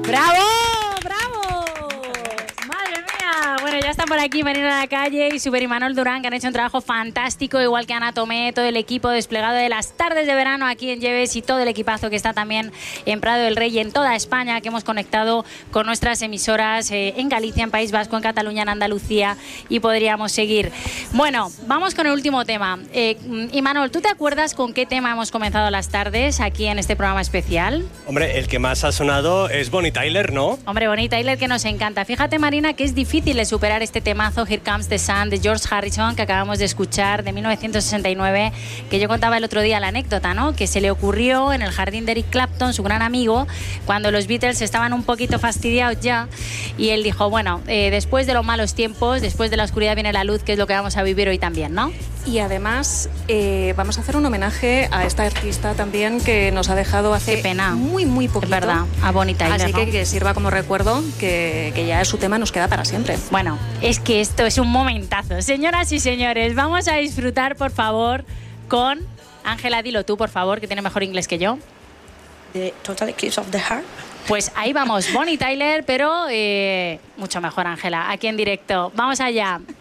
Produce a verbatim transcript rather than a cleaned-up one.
¡Bravo! ¡Bravo! ¡Madre mía! Bueno, ya están por aquí Marina Lacalle y Super Imanol Durán, que han hecho un trabajo fantástico, igual que Ana Tomé, todo el equipo desplegado de las tardes de verano aquí en Lleves y todo el equipazo que está también en Prado del Rey y en toda España, que hemos conectado con nuestras emisoras eh, en Galicia, en País Vasco, en Cataluña, en Andalucía, y podríamos seguir. Bueno, vamos con el último tema. Eh, Imanol, ¿tú te acuerdas con qué tema hemos comenzado las tardes aquí en este programa especial? Hombre, el que más ha sonado es Bonnie Tyler, ¿no? Hombre, Bonnie Tyler, que nos encanta. Fíjate, Marina, que es difícil de superar este temazo Here Comes the Sun de George Harrison, que acabamos de escuchar, de mil novecientos sesenta y nueve, que yo contaba el otro día la anécdota, ¿no? Que se le ocurrió en el jardín de Eric Clapton, su gran amigo, cuando los Beatles estaban un poquito fastidiados ya, y él dijo, bueno, eh, después de los malos tiempos, después de la oscuridad viene la luz, que es lo que vamos a vivir hoy también, ¿no? Y además eh, vamos a hacer un homenaje a esta artista también que nos ha dejado hace Qué pena. muy, muy poquito. Es verdad, a Bonnie Tyler, Así ¿no? que que sirva como recuerdo que, que ya su tema nos queda para siempre. Bueno, es que esto es un momentazo. Señoras y señores, vamos a disfrutar, por favor, con... Ángela, dilo tú, por favor, que tiene mejor inglés que yo. The Total Eclipse of the Heart. Pues ahí vamos, Bonnie Tyler, pero eh, mucho mejor, Ángela, aquí en directo. Vamos allá.